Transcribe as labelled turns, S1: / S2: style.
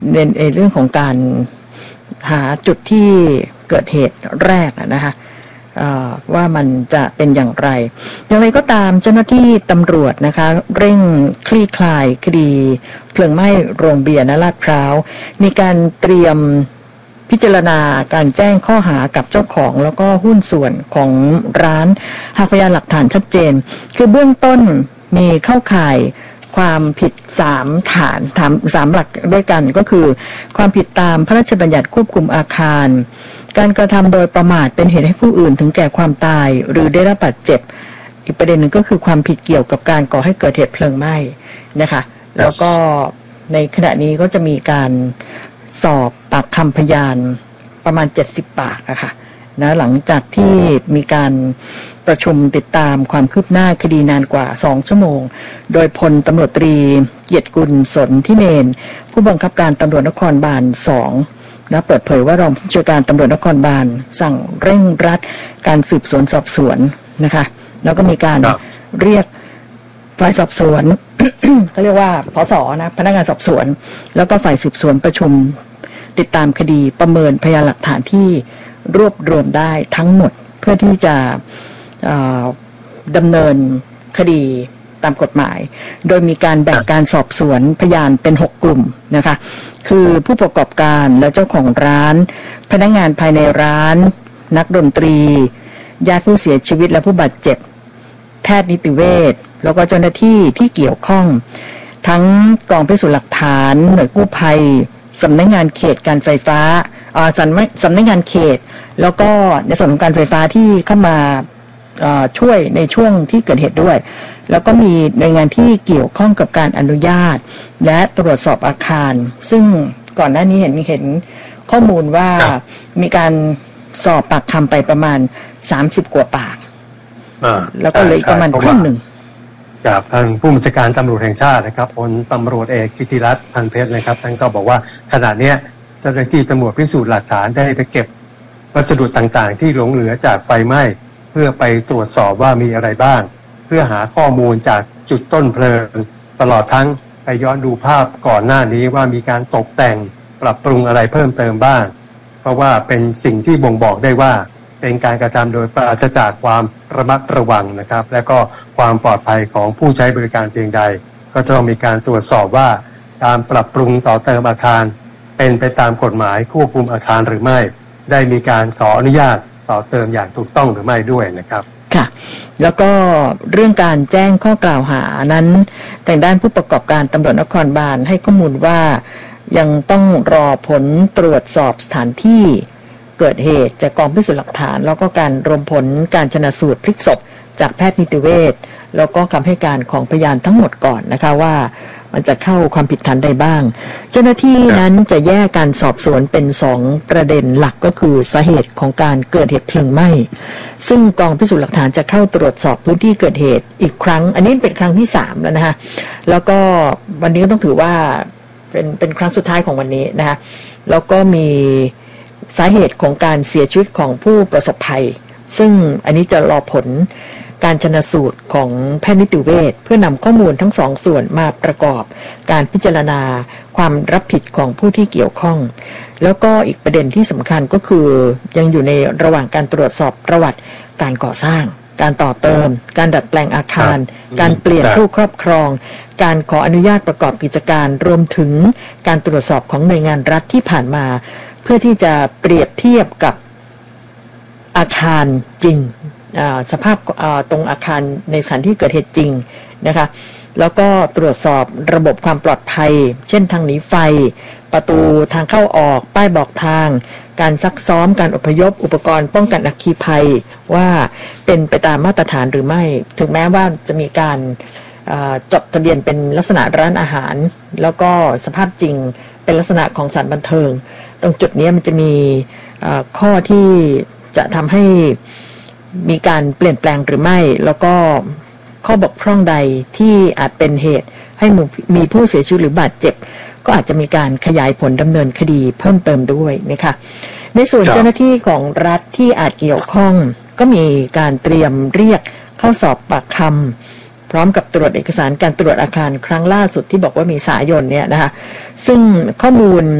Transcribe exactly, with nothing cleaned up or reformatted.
S1: ใน, ในเรื่องของการหาจุดที่เกิดเหตุแรกนะคะว่ามันจะเป็นอย่างไรอย่างไรก็ตามเจ้าหน้าที่ตำรวจนะคะเร่งคลี่คลายคดีเพลิงไหม้โรงเบียร์ณลาดพร้าวมีการเตรียมพิจารณาการแจ้งข้อหากับเจ้าของแล้วก็หุ้นส่วนของร้านหากพยานหลักฐานชัดเจนคือเบื้องต้นมีเข้าข่ายความผิดสามฐานสามหลักด้วยกันก็คือความผิดตามพระราชบัญญัติควบคุมอาคารการกระทำโดยประมาทเป็นเหตุให้ผู้อื่นถึงแก่ความตายหรือได้รับบาดเจ็บอีกประเด็นหนึ่งก็คือความผิดเกี่ยวกับการก่อให้เกิดเหตุเพลิงไหม้นะคะแล้วก็ในขณะนี้ก็จะมีการสอบปากคำพยานประมาณเจ็ดสิบปากนะคะนะหลังจากที่มีการประชุมติดตามความคืบหน้าคดีนานกว่าสองชั่วโมงโดยพลตำรวจตรีเกียรติกุลสนธิเนรผู้บังคับการตำรวจนครบาลสองนะเปิดเผยว่ารองผู้บัญชาการตำรวจนครบาลสั่งเร่งรัดการสืบสวนสอบสวนนะคะแล้วก็มีการเรียกฝ่ายสอบสวน เขาเรียกว่าผส.นะพนักงานสอบสวนแล้วก็ฝ่ายสืบสวนประชุมติดตามคดีประเมินพยานหลักฐานที่รวบรวมได้ทั้งหมดเพื่อที่จะดำเนินคดีตามกฎหมายโดยมีการแบ่งการสอบสวนพยานเป็นหกกลุ่มนะคะคือผู้ประกอบการและเจ้าของร้านพนักงานภายในร้านนักดนตรีญาติผู้เสียชีวิตและผู้บาดเจ็บแพทย์นิติเวชแล้วก็เจ้าหน้าที่ที่เกี่ยวข้องทั้งกองพิสูจน์หลักฐานหน่วยกู้ภัยสำนักงานเขตการไฟฟ้าสำนักสำนักงานเขตแล้วก็ในส่วนของการไฟฟ้าที่เข้ามาช่วยในช่วงที่เกิดเหตุด้วยแล้วก็มีหน่วยงานที่เกี่ยวข้องกับการอนุญาตและตรวจสอบอาคารซึ่งก่อนหน้านี้เห็นมีเห็นข้อมูลว่ามีการสอบปากคำไปประมาณสามสิบกว่าปากแล้วก็เลยประมาณครึ่งหนึ่ง
S2: กับทางผู้บัญชาการตำรวจแห่งชาตินะครับพลตำรวจเอกกิติรัตน์พันเพชรนะครับท่านก็บอกว่าขณะนี้เจ้าหน้าที่ตำรวจพิสูจน์หลักฐานได้ไปเก็บวัสดุต่างๆที่หลงเหลือจากไฟไหม้เพื่อไปตรวจสอบว่ามีอะไรบ้างเพื่อหาข้อมูลจากจุดต้นเพลิงตลอดทั้งไปย้อนดูภาพก่อนหน้านี้ว่ามีการตกแต่งปรับปรุงอะไรเพิ่มเติมบ้างเพราะว่าเป็นสิ่งที่บ่งบอกได้ว่าเป็นการกระทำโดยปราศจากความระมัดระวังนะครับและก็ความปลอดภัยของผู้ใช้บริการเพียงใดก็ต้องมีการตรวจสอบว่าการปรับปรุงต่อเติมอาคารเป็นไปตามกฎหมายควบคุมอาคารหรือไม่ได้มีการขออนุญาตต่อเติมอย่างถูกต้องหรือไม่ด้วยนะครับ
S1: ค่ะแล้วก็เรื่องการแจ้งข้อกล่าวหานั้นทางด้านผู้ประกอบการตำรวจนครบาลให้ข้อมูลว่ายังต้องรอผลตรวจสอบสถานที่เกิดเหตุจากกองพิสูจน์หลักฐานแล้วก็การรวมผลการชันสูตรพลิกศพจากแพทย์นิติเวชแล้วก็คำให้การของพยานทั้งหมดก่อนนะคะว่ามันจะเข้าความผิดฐานใดบ้างเจ้าหน้าที่นั้นจะแยกการสอบสวนเป็นสองประเด็นหลักก็คือสาเหตุของการเกิดเหตุเพลิงไหม้ซึ่งกองพิสูจน์หลักฐานจะเข้าตรวจสอบพื้นที่เกิดเหตุอีกครั้งอันนี้เป็นครั้งที่สามแล้วนะคะแล้วก็วันนี้ก็ต้องถือว่าเป็นเป็นครั้งสุดท้ายของวันนี้นะคะแล้วก็มีสาเหตุของการเสียชีวิตของผู้ประสบภัยซึ่งอันนี้จะรอผลการชันสูตรของแพทย์นิติเวชเพื่อนำข้อมูลทั้งสองส่วนมาประกอบการพิจารณาความรับผิดของผู้ที่เกี่ยวข้องแล้วก็อีกประเด็นที่สำคัญก็คือยังอยู่ในระหว่างการตรวจสอบประวัติการก่อสร้างการต่อเติมการดัดแปลงอาคารการเปลี่ยนผู้ครอบครองการขออนุญาตประกอบกิจการรวมถึงการตรวจสอบของหน่วยงานรัฐที่ผ่านมาเพื่อที่จะเปรียบเทียบกับอาคารจริงสภาพตรงอาคารในสถานที่เกิดเหตุจริงนะคะแล้วก็ตรวจสอบระบบความปลอดภัยเช่นทางหนีไฟประตูทางเข้าออกป้ายบอกทางการซักซ้อมการอพยพอุปกรณ์ป้องกันอัคคีภัยว่าเป็นไปตามมาตรฐานหรือไม่ถึงแม้ว่าจะมีการจดทะเบียนเป็นลักษณะร้านอาหารแล้วก็สภาพจริงเป็นลักษณะของสถานบันเทิงตรงจุดนี้มันจะมีข้อที่จะทำให้มีการเปลี่ยนแปลงหรือไม่แล้วก็ข้อบกพร่องใดที่อาจเป็นเหตุให้มีผู้เสียชีวิตหรือบาดเจ็บก็อาจจะมีการขยายผลดำเนินคดีเพิ่มเติมด้วยนะคะในส่วนเจ้าหน้าที่ของรัฐที่อาจเกี่ยวข้องก็มีการเตรียมเรียกเข้าสอบปากคำพร้อมกับตรวจเอกสารการตรวจอาคารครั้งล่าสุดที่บอกว่ามีสายนเนี่ยนะคะซึ่งข้อมูล